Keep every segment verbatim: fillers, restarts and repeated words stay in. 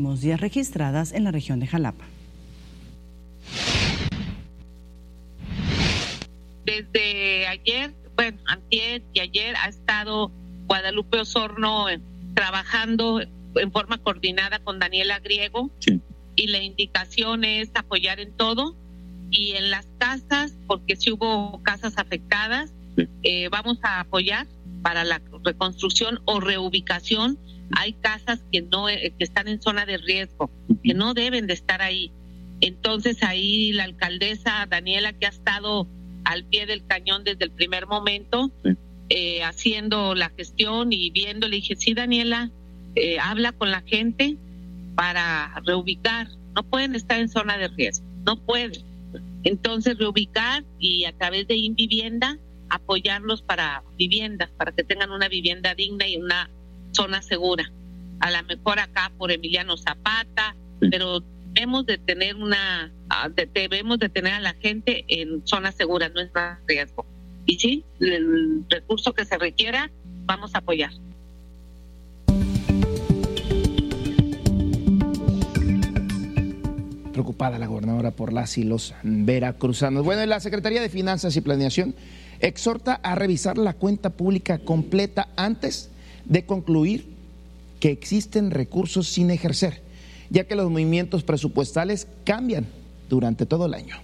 días registradas en la región de Jalapa. Desde ayer, bueno, antier y ayer ha estado Guadalupe Osorno trabajando en forma coordinada con Daniela Griego, sí. Y la indicación es apoyar en todo y en las casas, porque si hubo casas afectadas, sí. eh, vamos a apoyar para la reconstrucción o reubicación. Hay casas que no que están en zona de riesgo, que no deben de estar ahí. Entonces ahí la alcaldesa Daniela, que ha estado al pie del cañón desde el primer momento, sí. eh, haciendo la gestión y viendo, le dije, sí, Daniela, eh, habla con la gente para reubicar. No pueden estar en zona de riesgo, no pueden. Entonces reubicar y a través de Invivienda apoyarlos para viviendas, para que tengan una vivienda digna y una zona segura. A lo mejor acá por Emiliano Zapata, sí. Pero debemos de tener una, de, debemos de tener a la gente en zonas seguras, no es más riesgo. Y sí, el recurso que se requiera, vamos a apoyar. Preocupada la gobernadora por las y los veracruzanos. Bueno, la Secretaría de Finanzas y Planeación exhorta a revisar la cuenta pública completa antes de concluir que existen recursos sin ejercer, ya que los movimientos presupuestales cambian durante todo el año.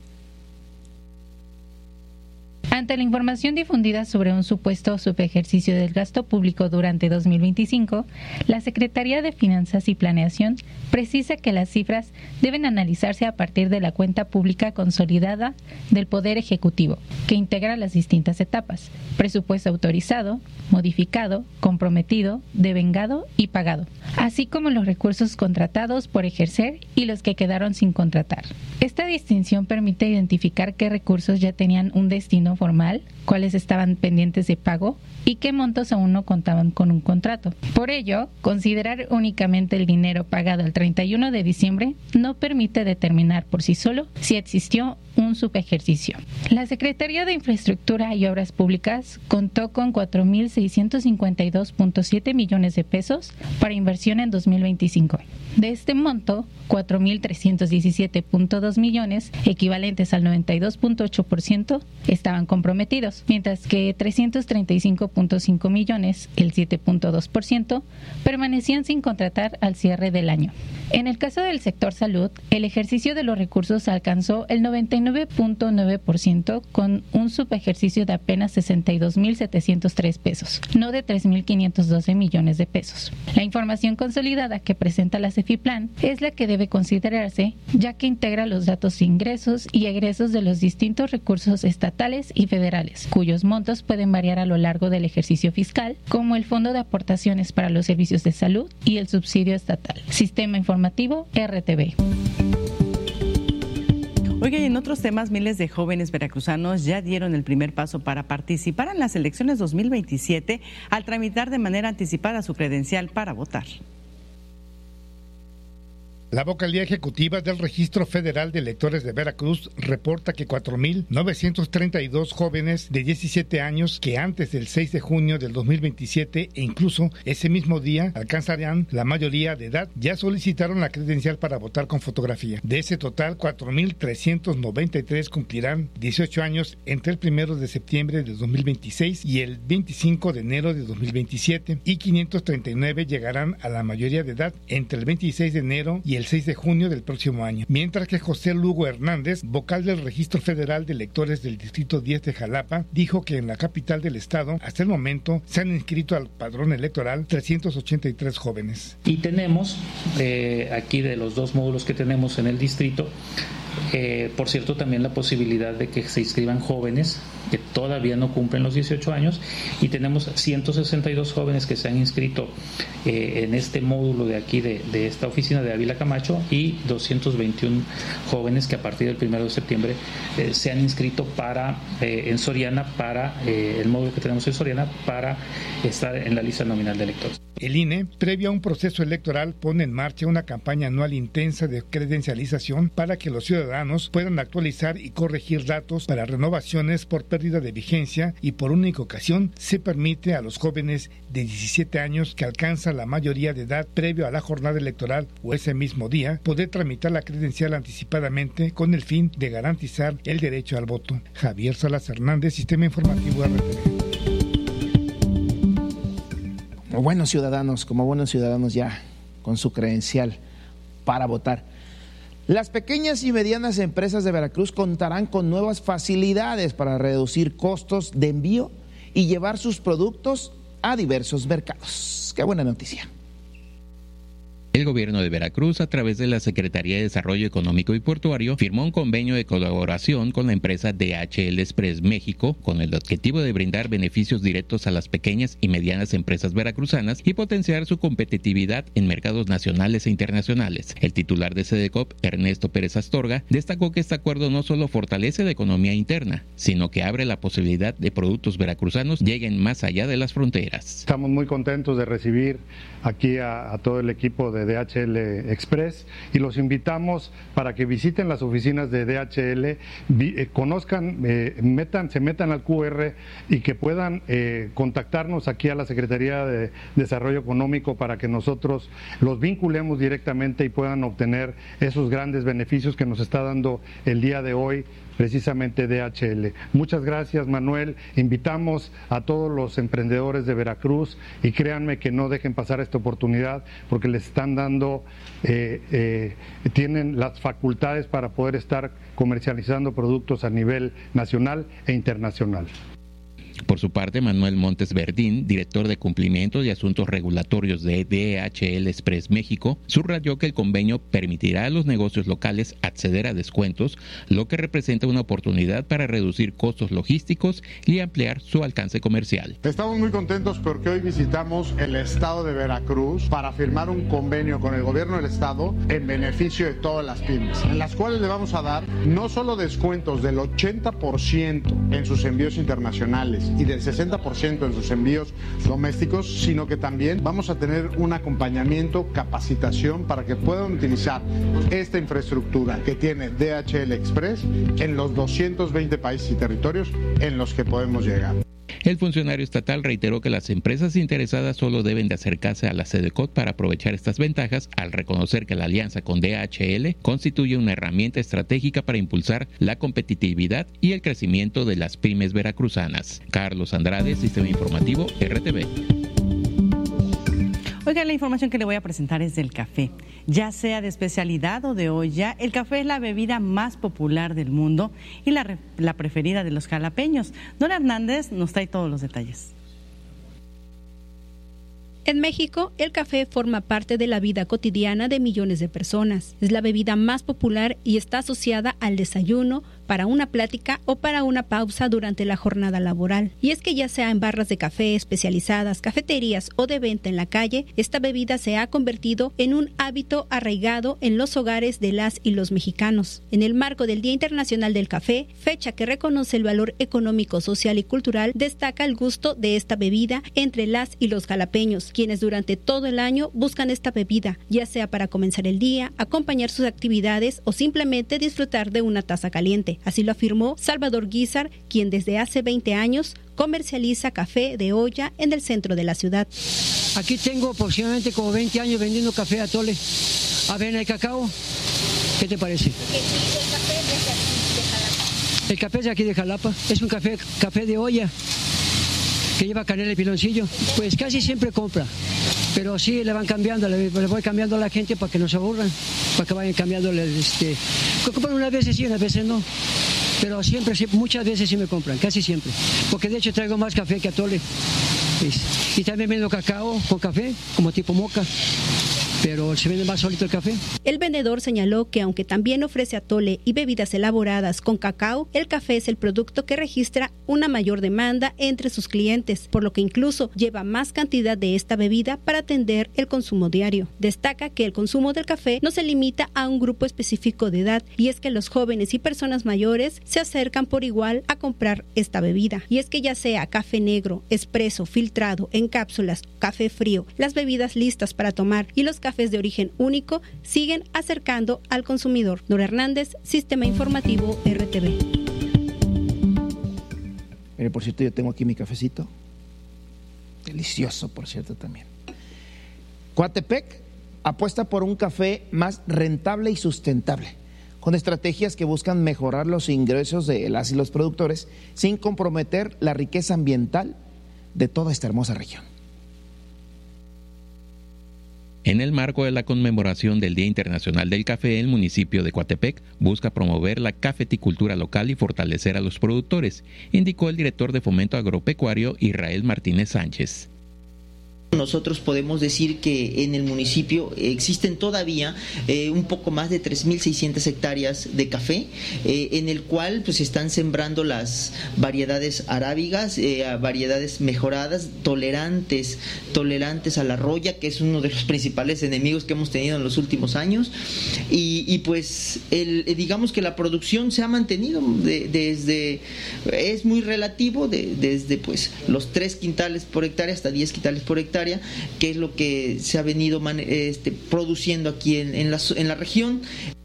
Ante la información difundida sobre un supuesto subejercicio del gasto público durante dos mil veinticinco, la Secretaría de Finanzas y Planeación precisa que las cifras deben analizarse a partir de la cuenta pública consolidada del Poder Ejecutivo, que integra las distintas etapas: presupuesto autorizado, modificado, comprometido, devengado y pagado, así como los recursos contratados por ejercer y los que quedaron sin contratar. Esta distinción permite identificar qué recursos ya tenían un destino formal, cuáles estaban pendientes de pago y qué montos aún no contaban con un contrato. Por ello, considerar únicamente el dinero pagado el treinta y uno de diciembre no permite determinar por sí solo si existió un subejercicio. La Secretaría de Infraestructura y Obras Públicas contó con cuatro mil seiscientos cincuenta y dos punto siete millones de pesos para inversión en dos mil veinticinco. De este monto, cuatro mil trescientos diecisiete punto dos millones, equivalentes al noventa y dos punto ocho por ciento, estaban comprometidos, mientras que trescientos treinta y cinco punto cinco millones, el siete punto dos por ciento, permanecían sin contratar al cierre del año. En el caso del sector salud, el ejercicio de los recursos alcanzó el noventa y nueve punto nueve por ciento con un subejercicio de apenas sesenta y dos mil setecientos tres pesos, no de tres mil quinientos doce millones de pesos. La información consolidada que presenta la CEFIPLAN es la que debe considerarse, ya que integra los datos de ingresos y egresos de los distintos recursos estatales y federales, cuyos montos pueden variar a lo largo del ejercicio fiscal, como el Fondo de Aportaciones para los Servicios de Salud y el subsidio estatal. Sistema Informativo R T V. Oiga, y en otros temas, miles de jóvenes veracruzanos ya dieron el primer paso para participar en las elecciones dos mil veintisiete al tramitar de manera anticipada su credencial para votar. La vocalía ejecutiva del Registro Federal de Electores de Veracruz reporta que cuatro mil novecientos treinta y dos jóvenes de diecisiete años que antes del seis de junio del dos mil veintisiete e incluso ese mismo día alcanzarían la mayoría de edad ya solicitaron la credencial para votar con fotografía. De ese total, cuatro mil trescientos noventa y tres cumplirán dieciocho años entre el primero de septiembre de dos mil veintiséis y el veinticinco de enero de dos mil veintisiete y quinientos treinta y nueve llegarán a la mayoría de edad entre el veintiséis de enero y el seis de junio del próximo año, mientras que José Lugo Hernández, vocal del Registro Federal de Electores del Distrito diez de Jalapa, dijo que en la capital del estado, hasta el momento, se han inscrito al padrón electoral trescientos ochenta y tres jóvenes. Y tenemos, eh, aquí de los dos módulos que tenemos en el distrito, Eh, por cierto, también la posibilidad de que se inscriban jóvenes que todavía no cumplen los dieciocho años, y tenemos ciento sesenta y dos jóvenes que se han inscrito eh, en este módulo de aquí de, de esta oficina de Ávila Camacho, y doscientos veintiuno jóvenes que a partir del primero de septiembre eh, se han inscrito para eh, en Soriana, para eh, el módulo que tenemos en Soriana, para estar en la lista nominal de electores. El I N E, previo a un proceso electoral, pone en marcha una campaña anual intensa de credencialización para que los ciudadanos puedan actualizar y corregir datos para renovaciones por pérdida pérdida de vigencia y por única ocasión se permite a los jóvenes de diecisiete años que alcanzan la mayoría de edad previo a la jornada electoral o ese mismo día poder tramitar la credencial anticipadamente con el fin de garantizar el derecho al voto. Javier Salas Hernández, Sistema Informativo R T V. Como buenos ciudadanos, como buenos ciudadanos ya con su credencial para votar. Las pequeñas y medianas empresas de Veracruz contarán con nuevas facilidades para reducir costos de envío y llevar sus productos a diversos mercados. ¡Qué buena noticia! El gobierno de Veracruz, a través de la Secretaría de Desarrollo Económico y Portuario, firmó un convenio de colaboración con la empresa D H L Express México, con el objetivo de brindar beneficios directos a las pequeñas y medianas empresas veracruzanas y potenciar su competitividad en mercados nacionales e internacionales. El titular de SEDECOP, Ernesto Pérez Astorga, destacó que este acuerdo no solo fortalece la economía interna, sino que abre la posibilidad de productos veracruzanos lleguen más allá de las fronteras. Estamos muy contentos de recibir aquí a, a todo el equipo de D H L Express y los invitamos para que visiten las oficinas de D H L, vi, eh, conozcan, eh, metan, se metan al Q R y que puedan eh, contactarnos aquí a la Secretaría de Desarrollo Económico para que nosotros los vinculemos directamente y puedan obtener esos grandes beneficios que nos está dando el día de hoy precisamente D H L. Muchas gracias, Manuel. Invitamos a todos los emprendedores de Veracruz y créanme que no dejen pasar esta oportunidad porque les están dando, eh, eh, tienen las facultades para poder estar comercializando productos a nivel nacional e internacional. Por su parte, Manuel Montes Verdín, director de Cumplimiento y Asuntos Regulatorios de D H L Express México, subrayó que el convenio permitirá a los negocios locales acceder a descuentos, lo que representa una oportunidad para reducir costos logísticos y ampliar su alcance comercial. Estamos muy contentos porque hoy visitamos el estado de Veracruz para firmar un convenio con el gobierno del estado en beneficio de todas las pymes, en las cuales le vamos a dar no solo descuentos del ochenta por ciento en sus envíos internacionales y del sesenta por ciento en sus envíos domésticos, sino que también vamos a tener un acompañamiento, capacitación para que puedan utilizar esta infraestructura que tiene D H L Express en los doscientos veinte países y territorios en los que podemos llegar. El funcionario estatal reiteró que las empresas interesadas solo deben de acercarse a la SEDECOP para aprovechar estas ventajas, al reconocer que la alianza con D H L constituye una herramienta estratégica para impulsar la competitividad y el crecimiento de las pymes veracruzanas. Carlos Andrade, Sistema Informativo R T V. Oiga, la información que le voy a presentar es del café. Ya sea de especialidad o de olla, el café es la bebida más popular del mundo y la, la preferida de los jalapeños. Nora Hernández nos trae todos los detalles. En México, el café forma parte de la vida cotidiana de millones de personas. Es la bebida más popular y está asociada al desayuno, para una plática o para una pausa durante la jornada laboral. Y es que ya sea en barras de café especializadas, cafeterías o de venta en la calle, esta bebida se ha convertido en un hábito arraigado en los hogares de las y los mexicanos. En el marco del Día Internacional del Café, fecha que reconoce el valor económico, social y cultural, destaca el gusto de esta bebida entre las y los jalapeños, quienes durante todo el año buscan esta bebida, ya sea para comenzar el día, acompañar sus actividades o simplemente disfrutar de una taza caliente. Así lo afirmó Salvador Guizar, quien desde hace veinte años comercializa café de olla en el centro de la ciudad. Aquí tengo aproximadamente como veinte años vendiendo café atole, avena y cacao. ¿Qué te parece? El café es de aquí de Jalapa, es un café, café de olla que lleva canela y piloncillo. Pues casi siempre compra, pero sí le van cambiando, le, le voy cambiando a la gente para que no se aburran, para que vayan cambiándole. Este, compran unas veces sí, unas veces no, pero siempre, siempre, muchas veces sí me compran, casi siempre, porque de hecho traigo más café que atole. Y también vendo cacao con café, como tipo moca, pero se vende más solito el café. El vendedor señaló que aunque también ofrece atole y bebidas elaboradas con cacao, el café es el producto que registra una mayor demanda entre sus clientes, por lo que incluso lleva más cantidad de esta bebida para atender el consumo diario. Destaca que el consumo del café no se limita a un grupo específico de edad, y es que los jóvenes y personas mayores se acercan por igual a comprar esta bebida. Y es que ya sea café negro, expreso, filtrado, en cápsulas, café frío, las bebidas listas para tomar y los cafés de origen único siguen acercando al consumidor. Nora Hernández, Sistema Informativo R T V. Mire, por cierto, yo tengo aquí mi cafecito. Delicioso, por cierto, también. Coatepec apuesta por un café más rentable y sustentable, con estrategias que buscan mejorar los ingresos de las y los productores sin comprometer la riqueza ambiental de toda esta hermosa región. En el marco de la conmemoración del Día Internacional del Café, el municipio de Coatepec busca promover la cafeticultura local y fortalecer a los productores, indicó el director de Fomento Agropecuario, Israel Martínez Sánchez. Nosotros podemos decir que en el municipio existen todavía eh, un poco más de tres mil seiscientas hectáreas de café, eh, en el cual pues están sembrando las variedades arábigas, eh, variedades mejoradas, tolerantes, tolerantes a la roya, que es uno de los principales enemigos que hemos tenido en los últimos años, y, y pues el, digamos que la producción se ha mantenido de, desde, es muy relativo, de, desde pues los tres quintales por hectárea hasta diez quintales por hectárea, que es lo que se ha venido este, produciendo aquí en, en, la, en la región.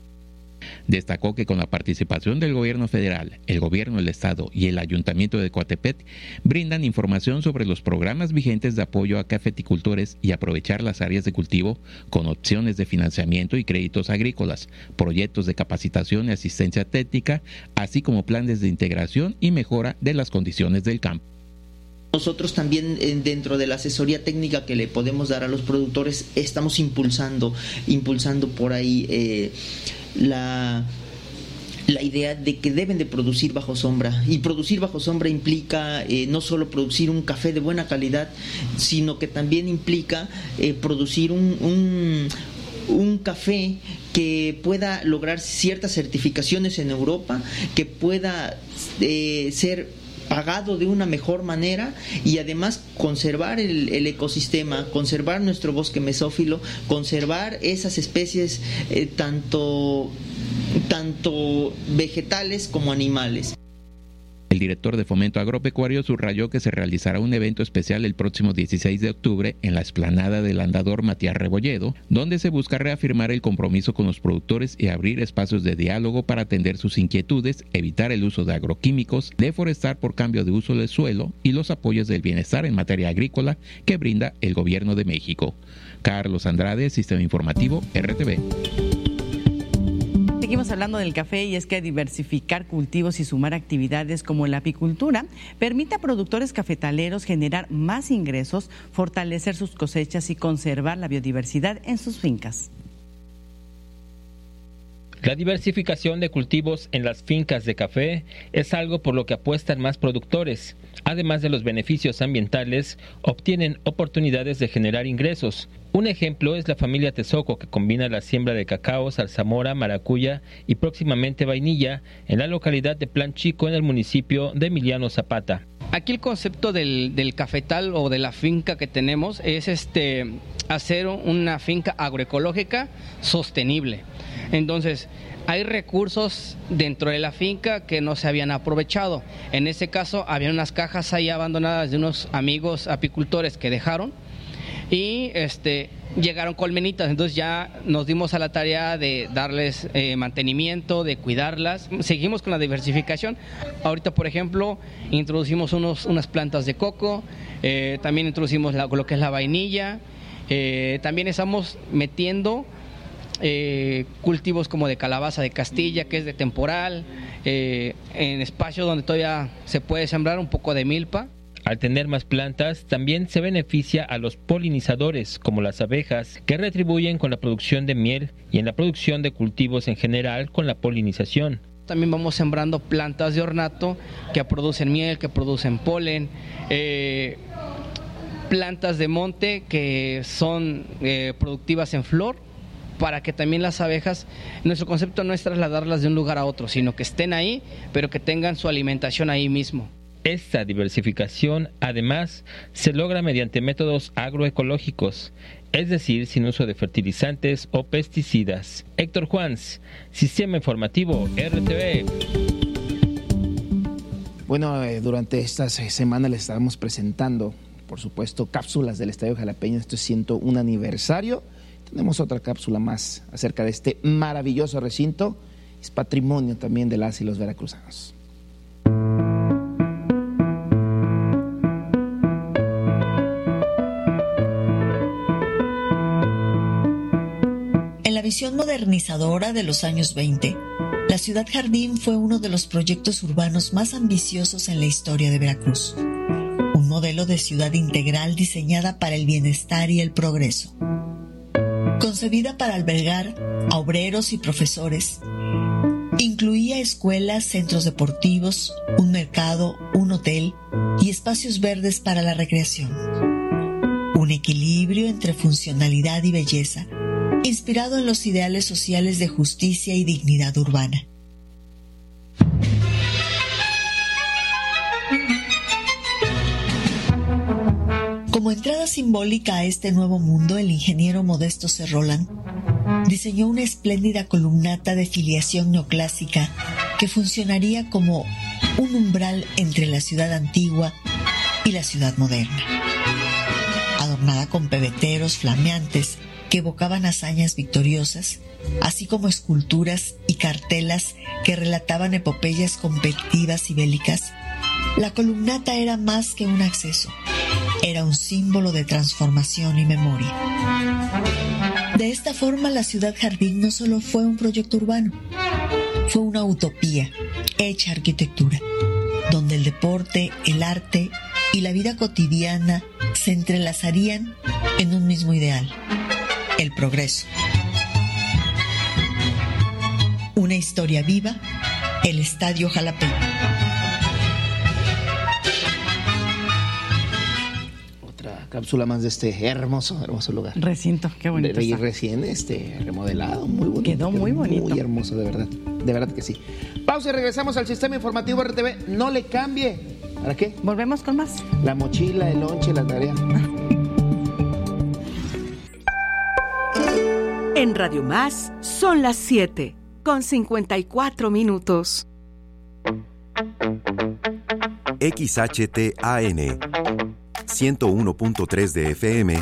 Destacó que con la participación del gobierno federal, el gobierno del estado y el ayuntamiento de Coatepec brindan información sobre los programas vigentes de apoyo a cafeticultores y aprovechar las áreas de cultivo con opciones de financiamiento y créditos agrícolas, proyectos de capacitación y asistencia técnica, así como planes de integración y mejora de las condiciones del campo. Nosotros también dentro de la asesoría técnica que le podemos dar a los productores estamos impulsando, impulsando por ahí eh, la... la idea de que deben de producir bajo sombra, y producir bajo sombra implica eh, no solo producir un café de buena calidad, sino que también implica eh, producir un, un un café que pueda lograr ciertas certificaciones en Europa, que pueda eh, ser pagado de una mejor manera y además conservar el, el ecosistema, conservar nuestro bosque mesófilo, conservar esas especies eh, tanto, tanto vegetales como animales. El director de Fomento Agropecuario subrayó que se realizará un evento especial el próximo dieciséis de octubre en la explanada del Andador Matías Rebolledo, donde se busca reafirmar el compromiso con los productores y abrir espacios de diálogo para atender sus inquietudes, evitar el uso de agroquímicos, deforestar por cambio de uso del suelo y los apoyos del bienestar en materia agrícola que brinda el Gobierno de México. Carlos Andrade, Sistema Informativo, R T V. Seguimos hablando del café y es que diversificar cultivos y sumar actividades como la apicultura permite a productores cafetaleros generar más ingresos, fortalecer sus cosechas y conservar la biodiversidad en sus fincas. La diversificación de cultivos en las fincas de café es algo por lo que apuestan más productores. Además de los beneficios ambientales, obtienen oportunidades de generar ingresos. Un ejemplo es la familia Tezoco, que combina la siembra de cacao, zarzamora, maracuya y próximamente vainilla en la localidad de Plan Chico, en el municipio de Emiliano Zapata. Aquí el concepto del, del cafetal o de la finca que tenemos es este hacer una finca agroecológica sostenible. Entonces, hay recursos dentro de la finca que no se habían aprovechado. En ese caso, había unas cajas ahí abandonadas de unos amigos apicultores que dejaron y este llegaron colmenitas. Entonces ya nos dimos a la tarea de darles eh, mantenimiento, de cuidarlas. Seguimos con la diversificación. Ahorita, por ejemplo, introducimos unos, unas plantas de coco, eh, también introducimos la, lo que es la vainilla, eh, también estamos metiendo Eh, cultivos como de calabaza de Castilla, que es de temporal, eh, en espacios donde todavía se puede sembrar un poco de milpa. Al tener más plantas, también se beneficia a los polinizadores, como las abejas, que retribuyen con la producción de miel y en la producción de cultivos en general con la polinización. También vamos sembrando plantas de ornato que producen miel, que producen polen, eh, plantas de monte que son eh, productivas en flor, para que también las abejas, nuestro concepto no es trasladarlas de un lugar a otro, sino que estén ahí, pero que tengan su alimentación ahí mismo. Esta diversificación, además, se logra mediante métodos agroecológicos, es decir, sin uso de fertilizantes o pesticidas. Héctor Juans, Sistema Informativo, R T V. Bueno, eh, durante estas semanas les estábamos presentando, por supuesto, cápsulas del Estadio Jalapeño, esto es ciento un aniversario. Tenemos otra cápsula más acerca de este maravilloso recinto, es patrimonio también de las y los veracruzanos. visión modernizadora de los años veinte, la Ciudad Jardín fue uno de los proyectos urbanos más ambiciosos en la historia de Veracruz. Un modelo de ciudad integral diseñada para el bienestar y el progreso. Concebida para albergar a obreros y profesores, incluía escuelas, centros deportivos, un mercado, un hotel y espacios verdes para la recreación. Un equilibrio entre funcionalidad y belleza, inspirado en los ideales sociales de justicia y dignidad urbana. Como entrada simbólica a este nuevo mundo, el ingeniero Modesto C. Roland diseñó una espléndida columnata de filiación neoclásica que funcionaría como un umbral entre la ciudad antigua y la ciudad moderna. Adornada con pebeteros flameantes que evocaban hazañas victoriosas, así como esculturas y cartelas que relataban epopeyas competitivas y bélicas, la columnata era más que un acceso. Era un símbolo de transformación y memoria. De esta forma, la Ciudad Jardín no solo fue un proyecto urbano, fue una utopía hecha arquitectura, donde el deporte, el arte y la vida cotidiana se entrelazarían en un mismo ideal: el progreso. Una historia viva, el Estadio Jalapeño. Cápsula más de este hermoso, hermoso lugar. Recinto, qué bonito. Y recién este, remodelado, muy bonito. Quedó muy bonito. Muy hermoso, de verdad. De verdad que sí. Pausa y regresamos al sistema informativo R T V. No le cambie. ¿Para qué? Volvemos con más. La mochila, el lonche, la tarea. En Radio Más son las siete con cincuenta y cuatro minutos. X H T A N ciento uno punto tres de F M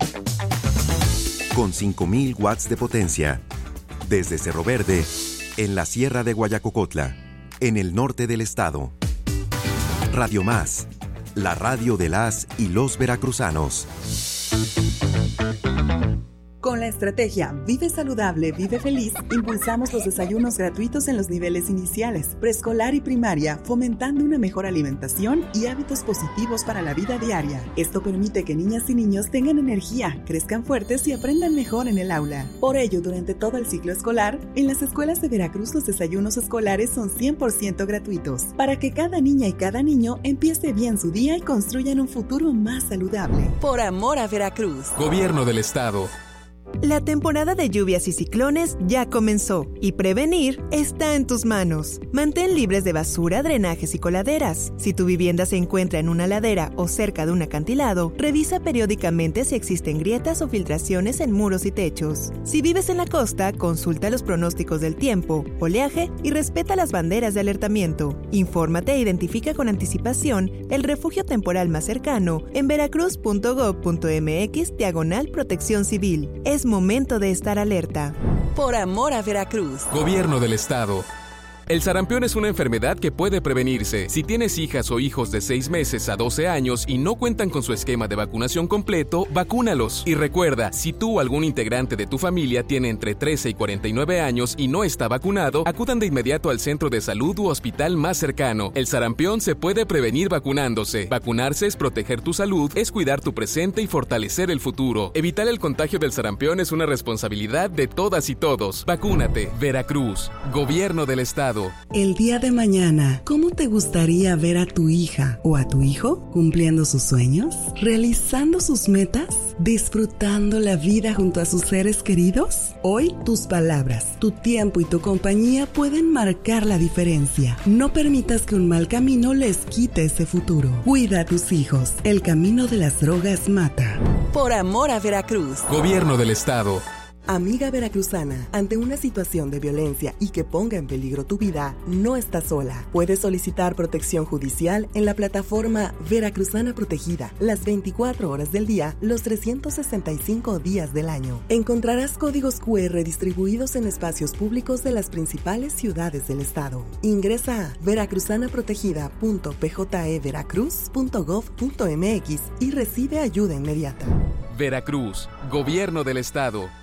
con cinco mil watts de potencia desde Cerro Verde, en la Sierra de Guayacocotla, en el norte del estado. Radio Más, la radio de las y los veracruzanos. Con la estrategia Vive Saludable, Vive Feliz, impulsamos los desayunos gratuitos en los niveles iniciales, preescolar y primaria, fomentando una mejor alimentación y hábitos positivos para la vida diaria. Esto permite que niñas y niños tengan energía, crezcan fuertes y aprendan mejor en el aula. Por ello, durante todo el ciclo escolar, en las escuelas de Veracruz los desayunos escolares son cien por ciento gratuitos, para que cada niña y cada niño empiece bien su día y construyan un futuro más saludable. Por amor a Veracruz. Gobierno del Estado. La temporada de lluvias y ciclones ya comenzó y prevenir está en tus manos. Mantén libres de basura, drenajes y coladeras. Si tu vivienda se encuentra en una ladera o cerca de un acantilado, revisa periódicamente si existen grietas o filtraciones en muros y techos. Si vives en la costa, consulta los pronósticos del tiempo, oleaje y respeta las banderas de alertamiento. Infórmate e identifica con anticipación el refugio temporal más cercano en veracruz punto gob punto mx diagonal protección civil. Es momento de estar alerta. Por amor a Veracruz. Gobierno del Estado. El sarampión es una enfermedad que puede prevenirse. Si tienes hijas o hijos de seis meses a doce años y no cuentan con su esquema de vacunación completo, vacúnalos. Y recuerda, si tú o algún integrante de tu familia tiene entre trece y cuarenta y nueve años y no está vacunado, acudan de inmediato al centro de salud u hospital más cercano. El sarampión se puede prevenir vacunándose. Vacunarse es proteger tu salud, es cuidar tu presente y fortalecer el futuro. Evitar el contagio del sarampión es una responsabilidad de todas y todos. Vacúnate. Veracruz. Gobierno del Estado. El día de mañana, ¿cómo te gustaría ver a tu hija o a tu hijo cumpliendo sus sueños, realizando sus metas, disfrutando la vida junto a sus seres queridos? Hoy, tus palabras, tu tiempo y tu compañía pueden marcar la diferencia. No permitas que un mal camino les quite ese futuro. Cuida a tus hijos. El camino de las drogas mata. Por amor a Veracruz. Gobierno del Estado. Amiga veracruzana, ante una situación de violencia y que ponga en peligro tu vida, no estás sola. Puedes solicitar protección judicial en la plataforma Veracruzana Protegida, las veinticuatro horas del día, los trescientos sesenta y cinco días del año. Encontrarás códigos cu erre distribuidos en espacios públicos de las principales ciudades del estado. Ingresa a veracruzana protegida punto p j e veracruz punto gob punto m x y recibe ayuda inmediata. Veracruz, Gobierno del Estado.